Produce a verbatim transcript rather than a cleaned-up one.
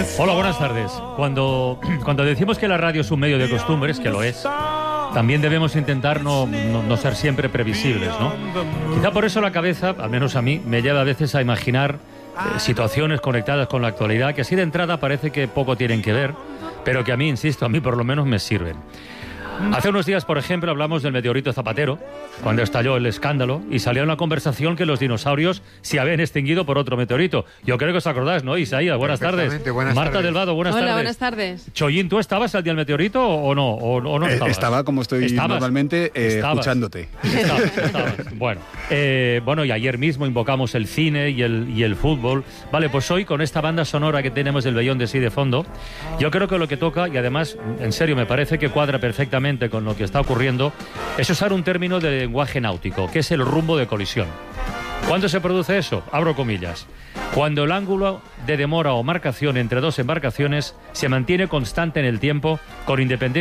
Hola, buenas tardes. Cuando, cuando decimos que la radio es un medio de costumbres, que lo es, también debemos intentar no, no, no ser siempre previsibles, ¿no? Quizá por eso la cabeza, al menos a mí, me lleva a veces a imaginar eh, situaciones conectadas con la actualidad que así de entrada parece que poco tienen que ver, pero que a mí, insisto, a mí por lo menos me sirven. Hace unos días, por ejemplo, hablamos del meteorito Zapatero, cuando estalló el escándalo, y salió en la conversación que los dinosaurios se habían extinguido por otro meteorito. Yo creo que os acordáis, ¿no, Isaías? Buenas tardes. Buenas Marta tardes. del Vado, buenas Hola, tardes. buenas tardes. Chollín, ¿tú estabas al día del meteorito o no? ¿O, o no Eh, estabas? estaba como estoy ¿Estabas? normalmente eh, Estabas. escuchándote. Estabas, estabas. Bueno, eh, bueno, y ayer mismo invocamos el cine y el, y el fútbol. Vale, pues hoy con esta banda sonora que tenemos del Beyond de Sí de fondo, yo creo que lo que toca, y además, en serio, me parece que cuadra perfectamente con lo que está ocurriendo, es usar un término de lenguaje náutico, que es el rumbo de colisión. ¿Cuándo se produce eso? Abro comillas. Cuando el ángulo de demora o marcación entre dos embarcaciones se mantiene constante en el tiempo, con independencia